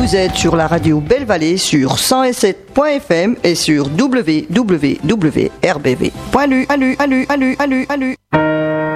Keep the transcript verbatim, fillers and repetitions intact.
Vous êtes sur la radio Belle Vallée sur cent sept point f m et sur w w w point r b v point l u. Alu, alu, alu, alu, alu.